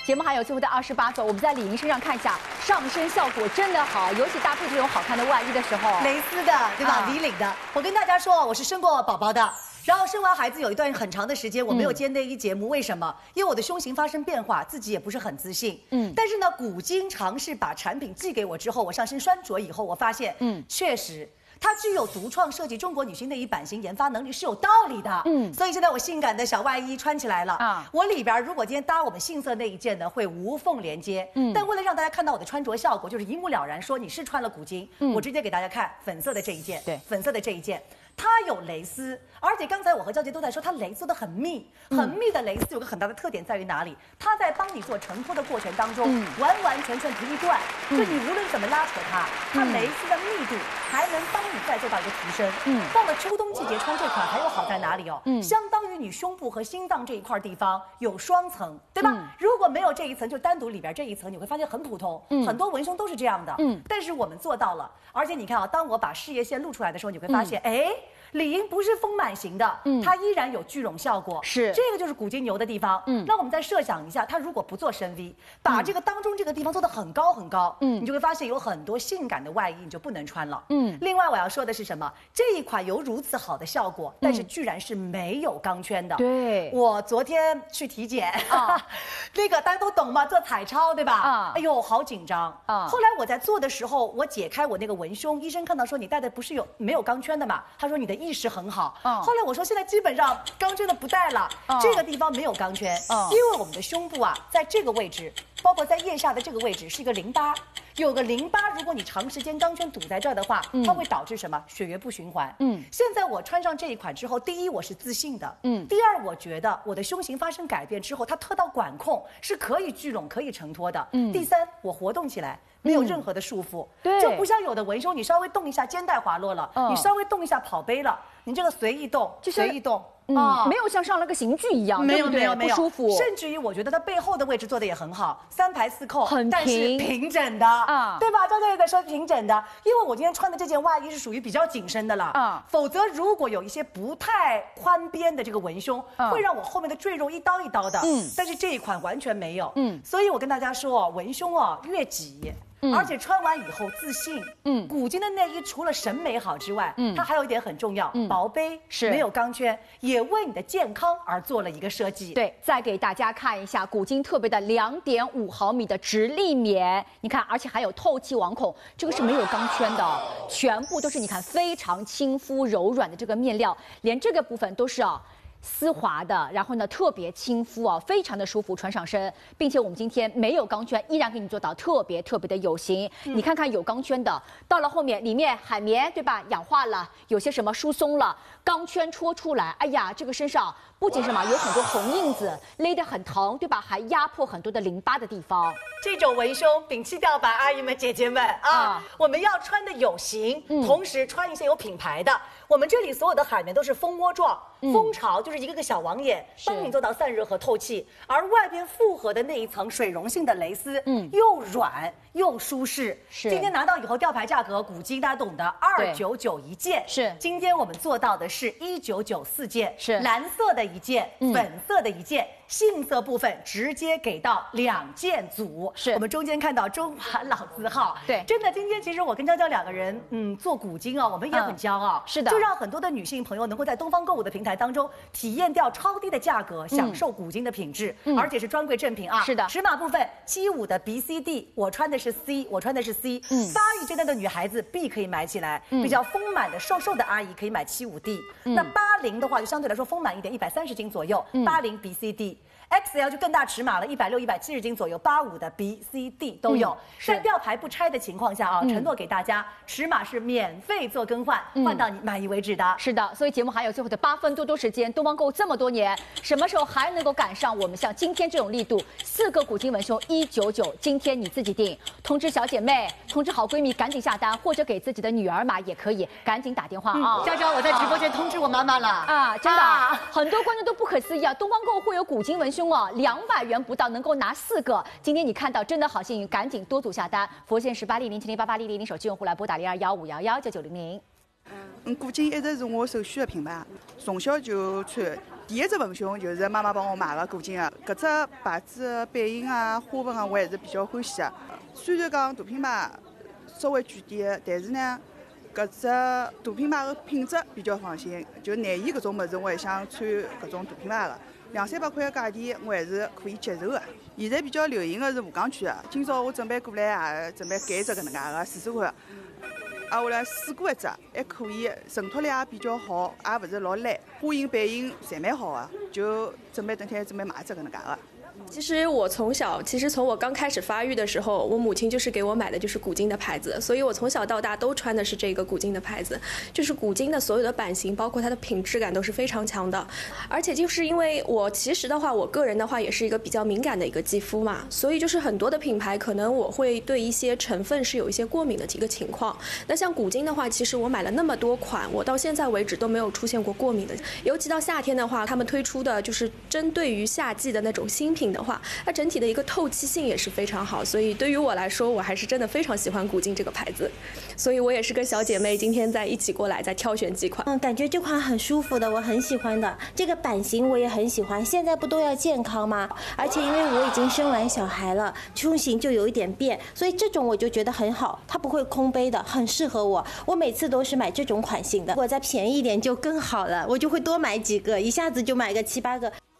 节目还有最后的28组，我们在李莹身上看一下，上身效果真的好，尤其搭配这种好看的外衣的时候， 蕾丝的，对吧？李领的。我跟大家说，我是生过宝宝的。然后生完孩子有一段很长的时间我没有接内衣节目，为什么？因为我的胸型发生变化，自己也不是很自信。但是呢，古今尝试把产品寄给我之后，我上身穿着以后，我发现，确实。它具有独创设计中国女性内衣版型研发能力是有道理的，所以现在我性感的小外衣穿起来了啊，我里边如果今天搭我们杏色那一件呢，会无缝连接，但为了让大家看到我的穿着效果，就是一目了然，说你是穿了古今，我直接给大家看粉色的这一件，对，粉色的这一件。它有蕾丝，而且刚才我和娇姐都在说，它蕾丝做的很密，很密的蕾丝有个很大的特点在于哪里？它在帮你做承托的过程当中，完完全全不易断，就你无论怎么拉扯它，它蕾丝的密度还能帮你再做到一个提升。到了秋冬季节穿这款还有好在哪里哦？相当于你胸部和心脏这一块地方有双层，对吧？如果没有这一层，就单独里边这一层，你会发现很普通，很多文胸都是这样的。但是我们做到了，而且你看啊，当我把事业线露出来的时候，你会发现，哎。李莹不是丰满型的，它依然有聚拢效果，是这个就是古今牛的地方。那我们再设想一下，它如果不做深 V， 把这个当中这个地方做得很高很高，你就会发现有很多性感的外衣你就不能穿了。另外我要说的是什么？这一款有如此好的效果，但是居然是没有钢圈的。对，我昨天去体检，那个大家都懂吗？做彩超对吧？哎呦，好紧张啊！后来我在做的时候，我解开我那个文胸，医生看到说你戴的不是没有钢圈的嘛？他说你的意识很好。后来我说现在基本上钢圈的不戴了，这个地方没有钢圈，因为我们的胸部啊，在这个位置，包括在腋下的这个位置是一个淋巴。有个淋巴，如果你长时间钢圈堵在这儿的话，它会导致什么？血液不循环。现在我穿上这一款之后，第一我是自信的，第二我觉得我的胸型发生改变之后，它特到管控是可以聚拢、可以承托的。第三，我活动起来没有任何的束缚，就不像有的文胸，你稍微动一下肩带滑落了，你稍微动一下跑杯了，你这个随意动，随意动。 没有像上了个刑具一样， 没有不舒服。 甚至于我觉得它背后的位置做的也很好，3排4扣， 很平， 但是平整的啊，对吧？赵教练在说平整的，因为我今天穿的这件外衣是属于比较紧身的了啊，否则如果有一些不太宽边的这个文胸，会让我后面的赘肉一刀一刀的。但是这一款完全没有。所以我跟大家说，文胸啊越挤。而且穿完以后自信。古今的内衣除了审美好之外，它还有一点很重要，薄杯是没有钢圈，也为你的健康而做了一个设计。 对，再给大家看一下古今特别的2.5毫米的直立棉，你看，而且还有透气网孔，这个是没有钢圈的，全部都是你看非常亲肤柔软的这个面料，连这个部分都是丝滑的，然后呢特别亲肤啊，非常的舒服穿上身，并且我们今天没有钢圈，依然给你做到特别的有型。你看看有钢圈的，到了后面里面海绵对吧，氧化了，有些什么疏松了，钢圈戳出来，哎呀，这个身上不仅什么有很多红印子，勒得很疼对吧，还压迫很多的淋巴的地方。 这种文胸，摒弃吊摆，阿姨们姐姐们啊，我们要穿的有型，同时穿一些有品牌的。我们这里所有的海绵都是蜂窝状，蜂巢就是一个个小网眼，帮你做到散热和透气。而外边复合的那一层水溶性的蕾丝，又软又舒适。是，今天拿到以后，吊牌价格古今大家懂的，299一件。是，今天我们做到的是1994件，是蓝色的一件，粉色的一件。杏色部分直接给到2件组，是我们中间看到中华老字号。对，真的，今天其实我跟娇娇2个人，做古今啊，我们也很骄傲。是的，就让很多的女性朋友能够在东方购物的平台当中体验掉超低的价格，享受古今的品质，而且是专柜正品啊。是的，尺码部分75的 BCD， 我穿的是 C， 我穿的是 C。发育阶段的女孩子 B 可以买起来，比较丰满的瘦瘦的阿姨可以买75D。那80的话就相对来说丰满一点，130斤左右，80 BCD。XL 就更大尺码了，160、170斤左右，85的 BCD 都有。在吊牌不拆的情况下啊，承诺给大家尺码是免费做更换，换到你满意为止的。 是的，所以节目还有最后的8分多时间，东方购物这么多年，什么时候还能够赶上我们像今天这种力度？4个古今文胸199，今天你自己定，通知小姐妹，通知好闺蜜，赶紧下单，或者给自己的女儿买也可以，赶紧打电话啊！ 娇娇，我在直播间通知我妈妈了啊！真的，很多观众都不可思议啊！东方购物会有古今文胸200元不到能够拿4个，今天你看到真的好幸运，赶紧多组下单。佛线1800708800手机用户来拨打0215119900。 古今一直是我首选的品牌，从小就穿， 第一只文胸就是妈妈帮我买的古今的，搿只牌子版型啊、花纹啊，我还是比较欢喜的。虽然讲大品牌稍微贵点，但是呢，搿只大品牌的品质比较放心。就内衣搿种物事，我还想穿搿种大品牌的，200-300块的价钿，我还是可以接受的。现在比较流行的是无钢圈的，今朝我准备过来也准备改一只搿能介的试试看。我来试过一只，还可以，承托力也比较好，也勿是老烂，花型版型侪蛮好的，就准备等天准备买一只搿能介的。 其实我从我刚开始发育的时候，我母亲就是给我买的就是古今的牌子，所以我从小到大都穿的是这个古今的牌子。就是古今的所有的版型，包括它的品质感都是非常强的。而且就是因为我其实的话，我个人的话也是一个比较敏感的一个肌肤嘛，所以就是很多的品牌可能我会对一些成分是有一些过敏的一个情况。那像古今的话，其实我买了那么多款，我到现在为止都没有出现过过敏的。尤其到夏天的话，他们推出的就是针对于夏季的那种新品的话，它整体的一个透气性也是非常好，所以对于我来说，我还是真的非常喜欢古今这个牌子，所以我也是跟小姐妹今天在一起过来在挑选几款。 感觉这款很舒服的，我很喜欢的。这个版型我也很喜欢，现在不都要健康吗？而且因为我已经生完小孩了，胸型就有一点变，所以这种我就觉得很好，它不会空杯的，很适合我。我每次都是买这种款型的，如果再便宜一点就更好了，我就会多买几个，一下子就买个7-8个。